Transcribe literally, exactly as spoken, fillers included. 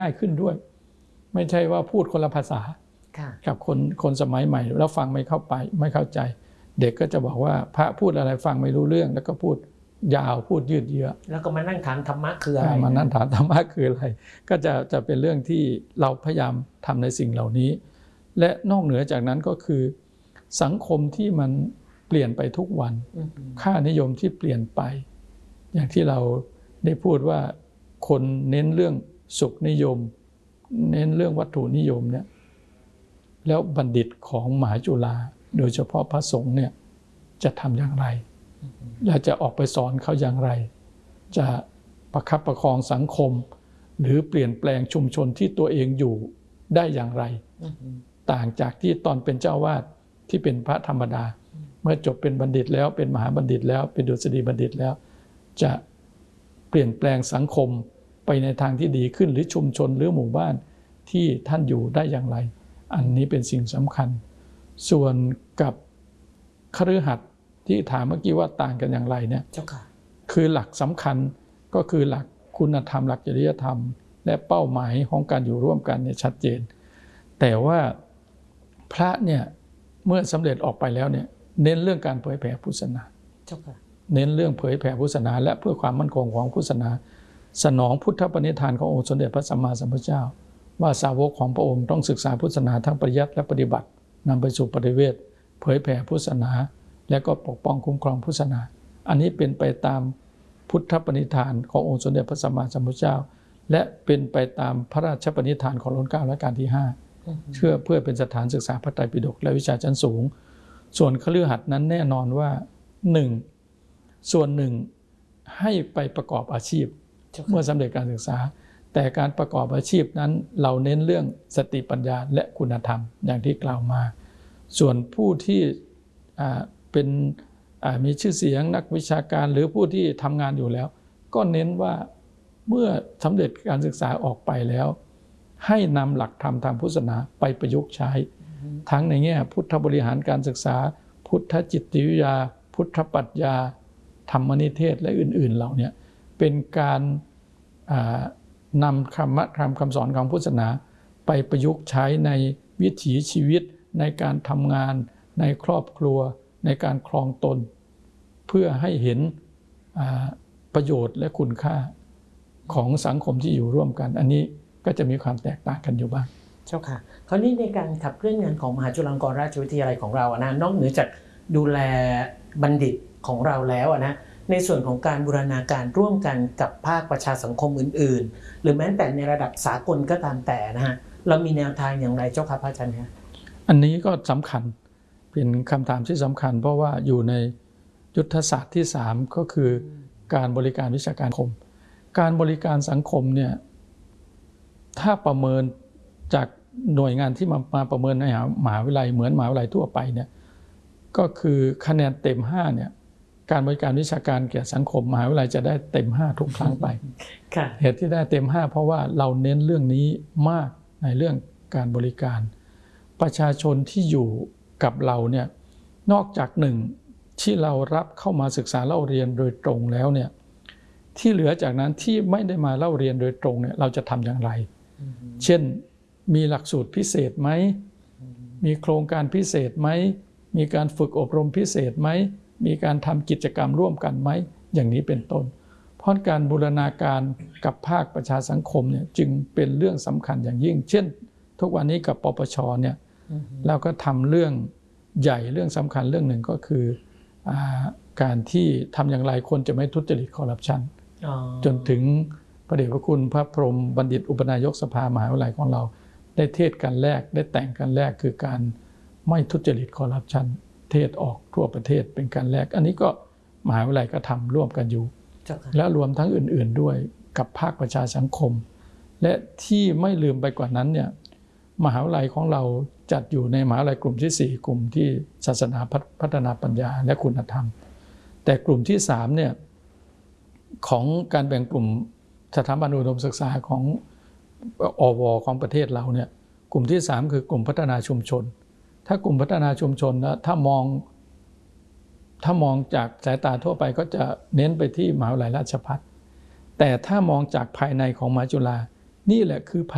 ง่ายขึ้นด้วยไม่ใช่ว่าพูดคนละภาษากับคนคนสมัยใหม่แล้วฟังไม่เข้าไปไม่เข้าใจเด็กก็จะบอกว่าพระพูดอะไรฟังไม่รู้เรื่องแล้วก็พูดยาวพูดยืดเยื้อแล้วก็มานั่งถามธรรมะคืออะไรมานั่งถามธรรมะคืออะไรก็จะจะเป็นเรื่องที่เราพยายามทำในสิ่งเหล่านี้และนอกเหนือจากนั้นก็คือสังคมที่มันเปลี่ยนไปทุกวันค่านิยมที่เปลี่ยนไปอย่างที่เราได้พูดว่าคนเน้นเรื่องสุขนิยมเน้นเรื่องวัตถุนิยมเนี่ยแล้วบัณฑิตของมหาจุฬาโดยเฉพาะพระสงฆ์เนี่ยจะทำอย่างไรและจะออกไปสอนเขาอย่างไรจะประคับประคองสังคมหรือเปลี่ยนแปลงชุมชนที่ตัวเองอยู่ได้อย่างไรต่างจากที่ตอนเป็นเจ้าวาดที่เป็นพระธรรมดาเมื่อจบเป็นบัณฑิตแล้วเป็นมหาบัณฑิตแล้วเป็นดุษฎีบัณฑิตแล้วจะเปลี่ยนแปลงสังคมไปในทางที่ดีขึ้นหรือชุมชนหรือหมู่บ้านที่ท่านอยู่ได้อย่างไรอันนี้เป็นสิ่งสำคัญส่วนกับคฤหัสถ์ที่ถามเมื่อกี้ว่าต่างกันอย่างไรเนี่ยคือหลักสำคัญก็คือหลักคุณธรรมหลักจริยธรรมและเป้าหมายของการอยู่ร่วมกันเนี่ยชัดเจนแต่ว่าพระเนี่ยเมื่อสำเร็จออกไปแล้วเนี่ยเน้นเรื่องการเผยแผ่พุทธศาสนาเน้นเรื่องเผยแผ่พุทธศาสนาและเพื่อความมั่นคงของพุทธศาสนาสนองพุทธปณิธานขององค์สมเด็จพระสัมมาสัมพุทธเจ้าว่าสาวกของพระองค์ต้องศึกษาพุทธศาสนาทั้งปริยัติและปฏิบัตินำไปสู่ปฏิเวทเผยแผ่พุทธศาสนาและก็ปกป้องคุ้มครองพุทธศาสนาอันนี้เป็นไปตามพุทธปณิธานขององค์สมเด็จพระสัมมาสัมพุทธเจ้าและเป็นไปตามพระราชปณิธานของรัชกาลที่เก้าและรัชกาลที่ห้าเพื่อเพื่อเป็นสถานศึกษาพระไตรปิฎกและวิชาชั้นสูงส่วนคฤหัสถ์นั้นแน่นอนว่าหนึ่งส่วนหนึ่งให้ไปประกอบอาชีพเมื่อสำเร็จการศึกษาแต่การประกอบอาชีพนั้นเราเน้นเรื่องสติปัญญาและคุณธรรมอย่างที่กล่าวมาส่วนผู้ที่เป็นมีชื่อเสียงนักวิชาการหรือผู้ที่ทำงานอยู่แล้วก็เน้นว่าเมื่อสำเร็จการศึกษาออกไปแล้วให้นำหลักธรรมทางพุทธศาสนาไปประยุกต์ใช้ทั้งในแง่พุทธบริหารการศึกษาพุทธจิตวิทยาพุทธปรัชญาธรรมนิเทศและอื่นๆเหล่านี้เป็นการนำคำคำคำสอนของพุทธศาสนาไปประยุกต์ใช้ในวิถีชีวิตในการทำงานในครอบครัวในการครองตนเพื่อให้เห็นประโยชน์และคุณค่าของสังคมที่อยู่ร่วมกันอันนี้ก็จะมีความแตกต่างกันอยู่บ้างเจ้าค่ะคราวนี้ในการขับเคลื่อนงานของมหาจุฬาลงกรณราชวิทยาลัยของเราอะนะนอกเหนือจากดูแลบัณฑิตของเราแล้วอะนะในส่วนของการบูรณาการร่วมกันกับภาคประชาสังคมอื่นๆหรือแม้แต่ในระดับสากลก็ตามแต่นะฮะเรามีแนวทางอย่างไรเจ้าค่ะพระอาจารย์ฮะอันนี้ก็สำคัญเป็นคำถามที่สำคัญเพราะว่าอยู่ในยุทธศาสตร์ที่สามก็คือการบริการวิชาการสังคมการบริการสังคมเนี่ยถ้าประเมินจากหน่วยงานที่มามาประเมินในมหาวิทยาลัยเหมือนมหาวิทยาลัยทั่วไปเนี่ยก็คือคะแนนเต็มห้าเนี่ยการบริการวิชาการแก่สังคมมหาวิทยาลัยจะได้เต็มห้าทุกครั้งไป เหตุที่ได้เต็มห้าเพราะว่าเราเน้นเรื่องนี้มากในเรื่องการบริการประชาชนที่อยู่กับเราเนี่ยนอกจากหนึ่งที่เรารับเข้ามาศึกษาเล่าเรียนโดยตรงแล้วเนี่ยที่เหลือจากนั้นที่ไม่ได้มาเล่าเรียนโดยตรงเนี่ยเราจะทำอย่างไรเช่นมีหลักสูตรพิเศษไหมมีโครงการพิเศษไหมมีการฝึกอบรมพิเศษไหมมีการทำกิจกรรมร่วมกันไหมอย่างนี้เป็นต้นเพราะการบูรณาการกับภาคประชาสังคมเนี่ยจึงเป็นเรื่องสำคัญอย่างยิ่งเช่นทุกวันนี้กับปปชเนี่ยเราก็ทำเรื่องใหญ่เรื่องสำคัญเรื่องหนึ่งก็คือการที่ทำอย่างไรคนจะไม่ทุจริตคอร์รัปชันจนถึงพระเดชพระคุณพระพรหมบัณฑิตอุปนายกสภามหาวิทยาลัยของเราได้เทศกันแรกได้แต่งกันแรกคือการไม่ทุจริตคอร์รัปชันเทศออกทั่วประเทศเป็นการแรกอันนี้ก็มหาวิทยาลัยก็ทำร่วมกันอยู่และรวมทั้งอื่นๆด้วยกับภาคประชาสังคมและที่ไม่ลืมไปกว่านั้นเนี่ยมหาวิทยาลัยของเราจัดอยู่ในมหาวิทยาลัยกลุ่มที่สี่กลุ่มที่ศาสนาพัฒนาปัญญาและคุณธรรมแต่กลุ่มที่สามเนี่ยของการแบ่งกลุ่มสถาบันอุดมศึกษาของอวของประเทศเราเนี่ยกลุ่มที่สามคือกลุ่มพัฒนาชุมชนถ้ากลุ่มพัฒนาชุมชนนะถ้ามองถ้ามองจากสายตาทั่วไปก็จะเน้นไปที่มหาวิทยาลัยราชภัฏแต่ถ้ามองจากภายในของมหาจุฬานี่แหละคือ